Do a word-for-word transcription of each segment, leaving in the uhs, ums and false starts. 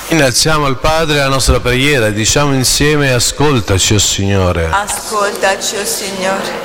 Innalziamo al Padre la nostra preghiera e diciamo insieme: ascoltaci, o Signore. Ascoltaci, o Signore.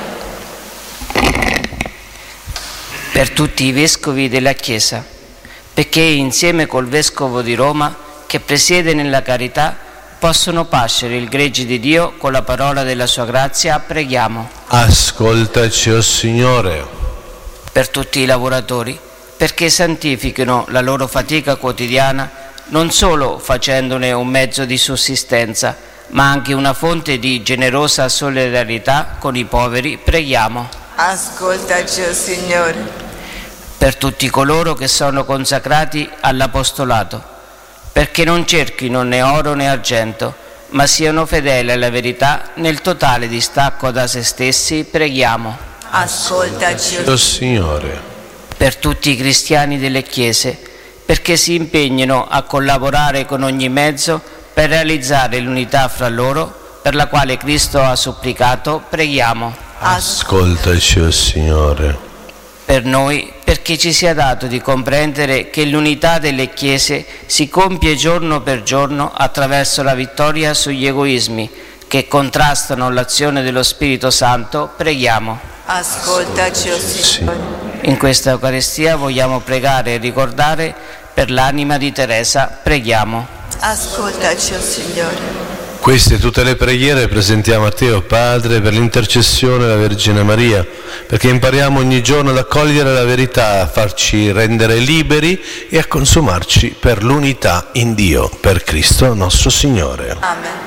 Per tutti i vescovi della Chiesa, perché insieme col Vescovo di Roma, che presiede nella carità, possono pascere il gregge di Dio con la parola della sua grazia, preghiamo. Ascoltaci, o Signore. Per tutti i lavoratori, perché santifichino la loro fatica quotidiana, non solo facendone un mezzo di sussistenza, ma anche una fonte di generosa solidarietà con i poveri, preghiamo. Ascoltaci, o Signore. Per tutti coloro che sono consacrati all'apostolato, perché non cerchino né oro né argento, ma siano fedeli alla verità nel totale distacco da se stessi, preghiamo. Ascoltaci, o Signore. Per tutti i cristiani delle chiese, perché si impegnino a collaborare con ogni mezzo per realizzare l'unità fra loro, per la quale Cristo ha supplicato, preghiamo. Ascoltaci, o Signore. Per noi, perché ci sia dato di comprendere che l'unità delle Chiese si compie giorno per giorno attraverso la vittoria sugli egoismi che contrastano l'azione dello Spirito Santo, preghiamo. Ascoltaci, o Signore. In questa Eucaristia vogliamo pregare e ricordare per l'anima di Teresa, preghiamo. Ascoltaci, o Signore. Queste tutte le preghiere presentiamo a Te, o Padre, per l'intercessione della Vergine Maria, perché impariamo ogni giorno ad accogliere la verità, a farci rendere liberi e a consumarci per l'unità in Dio, per Cristo nostro Signore. Amen.